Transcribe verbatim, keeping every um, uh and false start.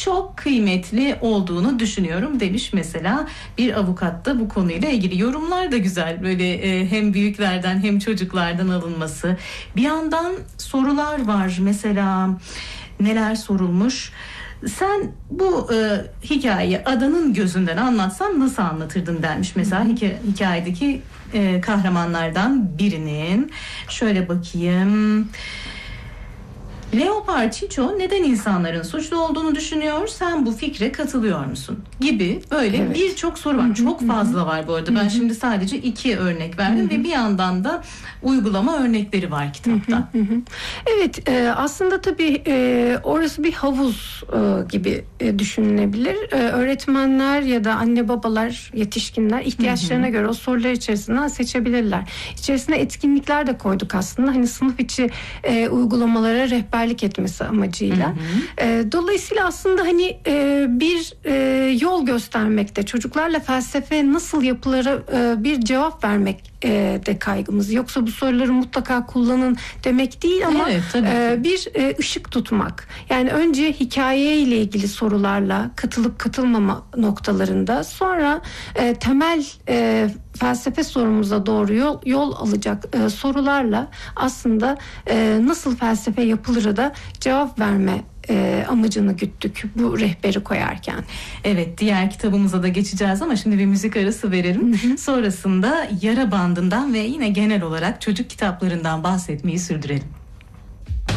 çok kıymetli olduğunu düşünüyorum demiş mesela bir avukat da bu konuyla ilgili. Yorumlar da güzel, böyle e, hem büyüklerden hem çocuklardan alınması. Bir yandan sorular var mesela, neler sorulmuş? Sen bu e, hikayeyi adanın gözünden anlatsan nasıl anlatırdın denmiş mesela hikaye, hikayedeki e, kahramanlardan birinin. Şöyle bakayım. Leopar Çiço neden insanların suçlu olduğunu düşünüyor? Sen bu fikre katılıyor musun? Gibi böyle evet. birçok soru var. Hı hı, Çok fazla hı. var bu arada. Ben hı hı. şimdi sadece iki örnek verdim hı hı. ve bir yandan da uygulama örnekleri var kitapta. Hı hı hı. Evet, e, aslında tabii e, orası bir havuz e, gibi e, düşünülebilir. E, öğretmenler ya da anne babalar, yetişkinler ihtiyaçlarına hı hı. göre o sorular içerisinden seçebilirler. İçerisine etkinlikler de koyduk aslında. Hani sınıf içi e, uygulamalara rehber etmesi amacıyla. Hı hı. E, dolayısıyla aslında hani e, bir e, yol göstermekte, çocuklarla felsefe nasıl yapılara e, bir cevap vermek e, de kaygımız. Yoksa bu soruları mutlaka kullanın demek değil ama evet, e, bir e, ışık tutmak. Yani önce hikaye ile ilgili sorularla katılıp katılmama noktalarında, sonra e, temel e, felsefe sorumuza doğru yol, yol alacak e, sorularla aslında e, nasıl felsefe yapılır da cevap verme e, amacını güttük bu rehberi koyarken. Evet, diğer kitabımıza da geçeceğiz ama şimdi bir müzik arası verelim. Hı hı. Sonrasında Yara Bandı'ndan ve yine genel olarak çocuk kitaplarından bahsetmeyi sürdürelim.